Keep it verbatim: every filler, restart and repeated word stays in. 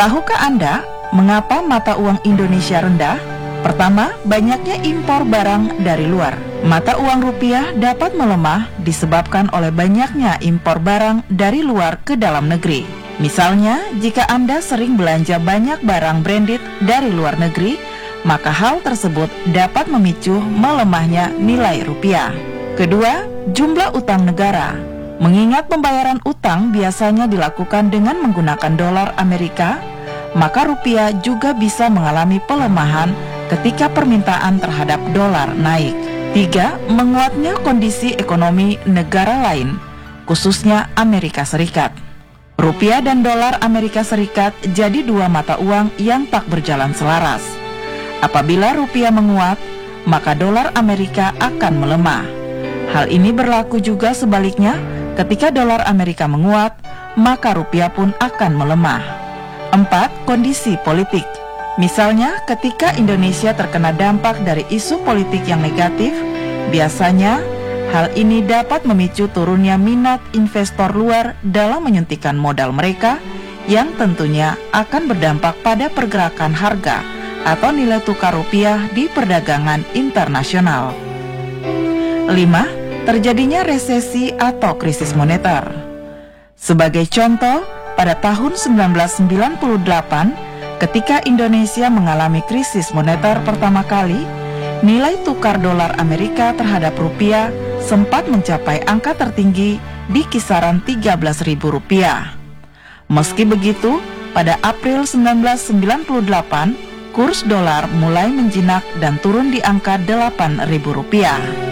Tahukah Anda mengapa mata uang Indonesia rendah? Pertama, banyaknya impor barang dari luar. Mata uang rupiah dapat melemah disebabkan oleh banyaknya impor barang dari luar ke dalam negeri. Misalnya, jika Anda sering belanja banyak barang branded dari luar negeri, maka hal tersebut dapat memicu melemahnya nilai rupiah. Kedua, jumlah utang negara. Mengingat pembayaran utang biasanya dilakukan dengan menggunakan dolar Amerika, maka rupiah juga bisa mengalami pelemahan ketika permintaan terhadap dolar naik. Tiga, menguatnya kondisi ekonomi negara lain, khususnya Amerika Serikat. Rupiah dan dolar Amerika Serikat jadi dua mata uang yang tak berjalan selaras. Apabila rupiah menguat, maka dolar Amerika akan melemah. Hal ini berlaku juga sebaliknya, ketika dolar Amerika menguat, maka rupiah pun akan melemah. Empat, kondisi politik. Misalnya, ketika Indonesia terkena dampak dari isu politik yang negatif, biasanya hal ini dapat memicu turunnya minat investor luar dalam menyuntikkan modal mereka, yang tentunya akan berdampak pada pergerakan harga atau nilai tukar rupiah di perdagangan internasional. Lima, terjadinya resesi atau krisis moneter. Sebagai contoh, pada tahun seribu sembilan ratus sembilan puluh delapan, ketika Indonesia mengalami krisis moneter pertama kali, nilai tukar dolar Amerika terhadap rupiah sempat mencapai angka tertinggi di kisaran tiga belas ribu rupiah. Meski begitu, pada April seribu sembilan ratus sembilan puluh delapan, kurs dolar mulai menjinak dan turun di angka delapan ribu rupiah.